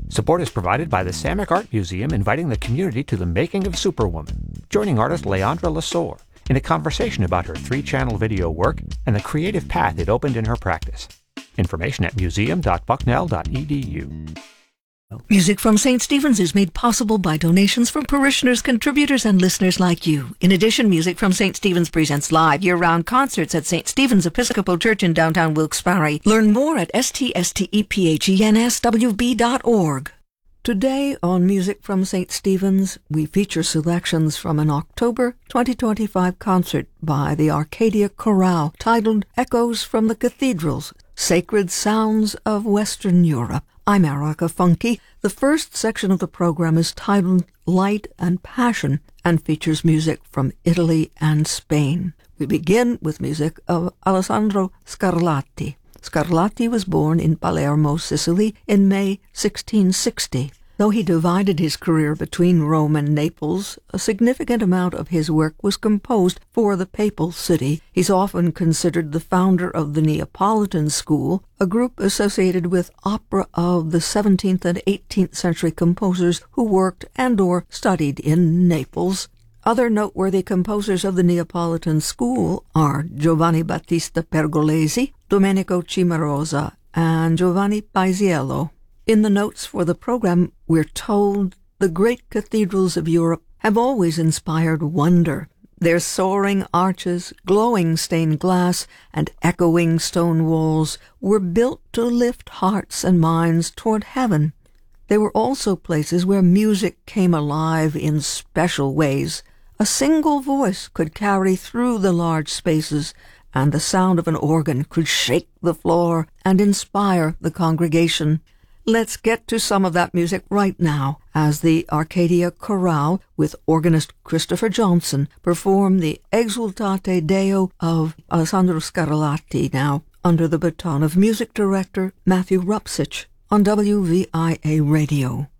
Support is provided by the Samick Art Museum, inviting the community to the making of Superwoman, joining artist Leandra Lasore in a conversation about her 3-channel video work and the creative path it opened in her practice. Information at museum.bucknell.edu. Music from St. Stephen's is made possible by donations from parishioners, contributors, and listeners like you. In addition, Music from St. Stephen's presents live year-round concerts at St. Stephen's Episcopal Church in downtown Wilkes-Barre. Learn more at ststephenenswb.org. Today on Music from St. Stephen's, we feature selections from an October 2025 concert by the Arcadia Chorale titled Echoes from the Cathedrals, Sacred Sounds of Western Europe. I'm Erica Funke. The first section of the program is titled Light and Passion and features music from Italy and Spain. We begin with music of Alessandro Scarlatti. Scarlatti was born in Palermo, Sicily in May 1660. Though he divided his career between Rome and Naples, a significant amount of his work was composed for the Papal City. He's often considered the founder of the Neapolitan School, a group associated with opera of the 17th and 18th century composers who worked and/or studied in Naples. Other noteworthy composers of the Neapolitan School are Giovanni Battista Pergolesi, Domenico Cimarosa, and Giovanni Paisiello. In the notes for the program, we're told the great cathedrals of Europe have always inspired wonder. Their soaring arches, glowing stained glass, and echoing stone walls were built to lift hearts and minds toward heaven. They were also places where music came alive in special ways. A single voice could carry through the large spaces, and the sound of an organ could shake the floor and inspire the congregation. Let's get to some of that music right now as the Arcadia Chorale with organist Christopher Johnson perform the Exultate Deo of Alessandro Scarlatti, now under the baton of music director Matthew Rupsich on WVIA Radio.